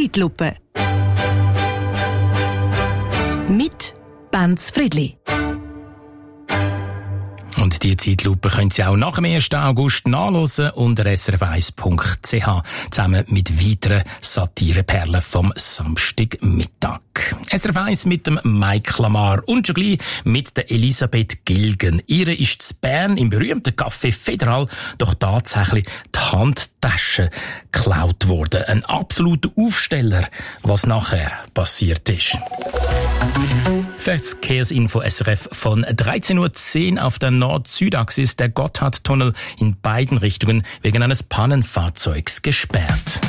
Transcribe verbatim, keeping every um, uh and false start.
Zeitlupe. Mit Benz Friedli. Und die Zeitlupe können Sie auch nach dem ersten August nachhören unter s r f eins punkt c h, zusammen mit weiteren Satireperlen vom Samstagmittag. S R F eins mit dem Mike Lamar und schon gleich mit der Elisabeth Gilgen. Ihre ist zu Bern im berühmten Café Federal doch tatsächlich die Handtasche geklaut worden. Ein absoluter Aufsteller, was nachher passiert ist. Verkehrsinfo S R F von dreizehn Uhr zehn auf der Nord-Süd-Achse ist der Gotthardtunnel in beiden Richtungen wegen eines Pannenfahrzeugs gesperrt.